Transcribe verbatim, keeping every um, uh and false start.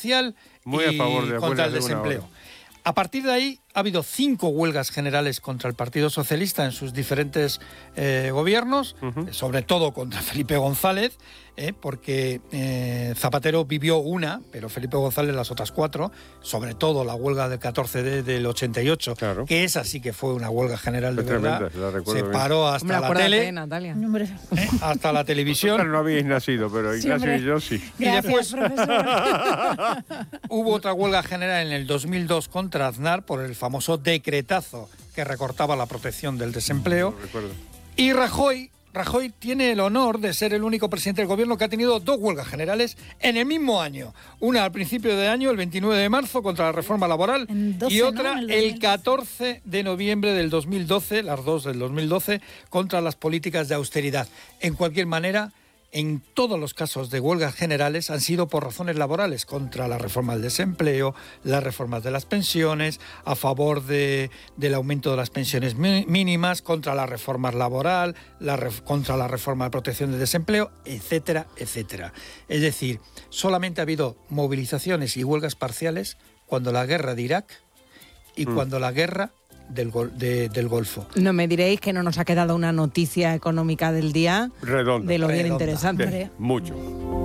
social Muy a y favor de contra el huelgas de una desempleo. hora. A partir de ahí ha habido cinco huelgas generales contra el Partido Socialista en sus diferentes eh, gobiernos, uh-huh. sobre todo contra Felipe González, eh, porque eh, Zapatero vivió una, pero Felipe González las otras cuatro, sobre todo la huelga del catorce de del ochenta y ocho, claro. que esa sí que fue una huelga general de fue verdad. Tremenda, la se paró bien. hasta la tele, Natalia. Eh, hasta la televisión. Pero no habíais nacido, pero Ignacio sí, y yo sí. Gracias, y después profesor. Hubo otra huelga general en el dos mil dos contra Aznar por el famoso decretazo que recortaba la protección del desempleo. No recuerdo. Y Rajoy, Rajoy tiene el honor de ser el único presidente del gobierno que ha tenido dos huelgas generales en el mismo año. Una al principio de año, el veintinueve de marzo, contra la reforma laboral, doce, y otra ¿no? el, el catorce de noviembre del dos mil doce, las dos del dos mil doce, contra las políticas de austeridad. En cualquier manera, en todos los casos de huelgas generales han sido por razones laborales, contra la reforma del desempleo, las reformas de las pensiones, a favor de, del aumento de las pensiones mínimas, contra la reforma laboral, la ref, contra la reforma de protección del desempleo, etcétera, etcétera. Es decir, solamente ha habido movilizaciones y huelgas parciales cuando la guerra de Irak y mm. cuando la guerra Del, de, del Golfo. No me diréis que no nos ha quedado una noticia económica del día redonda, de lo bien redonda. interesante. De, mucho.